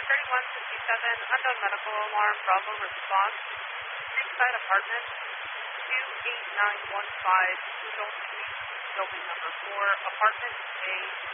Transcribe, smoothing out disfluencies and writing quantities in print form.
3157, unknown medical alarm, Bravo response, Creekside Apartment, 28915, Eagle Suite, building number 4, apartment A,